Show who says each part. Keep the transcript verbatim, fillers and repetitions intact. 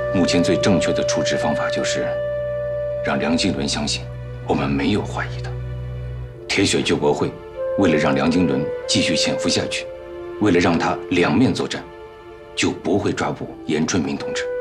Speaker 1: 目前最正确的处置方法就是让梁经纶相信我们没有怀疑他。铁血救国会为了让梁经纶继续潜伏下去，为了让他两面作战，就不会抓捕严春明同志。